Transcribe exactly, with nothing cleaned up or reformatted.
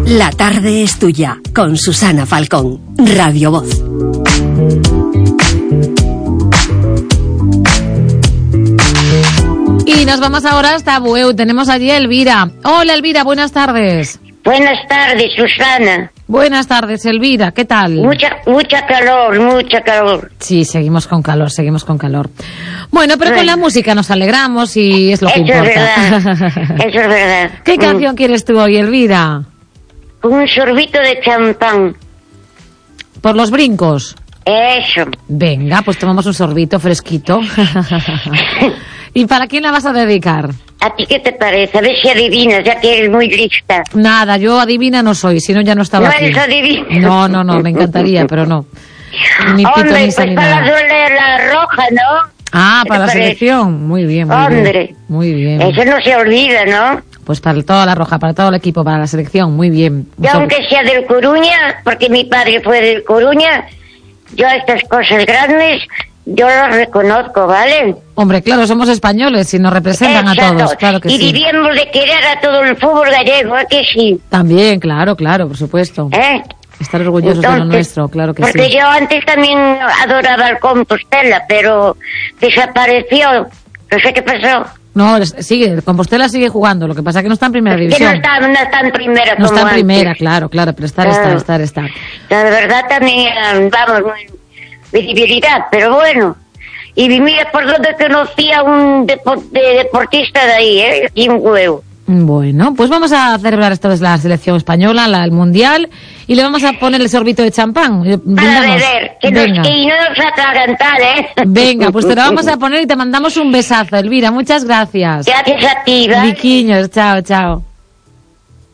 La tarde es tuya, con Susana Falcón, Radio Voz. Y nos vamos ahora hasta Bueu. Tenemos allí a Elvira. Hola, Elvira, buenas tardes. Buenas tardes, Susana. Buenas tardes, Elvira, ¿qué tal? Mucha, mucha calor, mucha calor. Sí, seguimos con calor, seguimos con calor. Bueno, pero bueno. Con la música nos alegramos y es lo que Eso importa. Es verdad. Eso es verdad. ¿Qué canción mm. quieres tú hoy, Elvira? Con un sorbito de champán. ¿Por los brincos? Eso. Venga, pues tomamos un sorbito fresquito. ¿Y para quién la vas a dedicar? ¿A ti qué te parece? A ver si adivinas, ya que eres muy lista. Nada, yo adivina no soy, si no ya no estaba ¿No aquí. eres adivina? No, no, no, me encantaría, pero no. Ni pito, Hombre, ni pues sal, ni para nada. la, la roja, ¿no? Ah, para la parece? selección. Muy bien, muy Hombre. bien. Muy bien. Eso no se olvida, ¿no? Pues para toda la roja, para todo el equipo, para la selección, muy bien. Yo, aunque sea del Coruña, porque mi padre fue del Coruña, yo a estas cosas grandes, yo las reconozco, ¿vale? Hombre, claro, somos españoles y nos representan Exacto. a todos, claro que y sí. Y diríamos de querer a todo el fútbol gallego, ¿eh? Que sí. También, claro, claro, por supuesto. ¿Eh? Estar orgullosos Entonces, de lo nuestro, claro que porque sí. Porque yo antes también adoraba el Compostela, pero desapareció. No sé qué pasó. No, sigue, el Compostela sigue jugando, lo que pasa es que no está en primera división. Que no está, no está en primera No como está en primera, antes. claro, claro, pero estar, Claro. estar, estar, estar. La verdad también, vamos, visibilidad, pero bueno. Y mira por donde conocí a un depo de deportista de ahí, ¿eh? Aquí en Bueu. Bueno, pues vamos a celebrar esta vez la selección española, la, el mundial, y le vamos a poner el sorbito de champán. Para Brindamos. beber, que Venga. nos, y no nos atragantar, ¿eh? Venga, pues te lo vamos a poner y te mandamos un besazo, Elvira. Muchas gracias. Gracias a ti, ¿vale? Viquiños, chao, chao.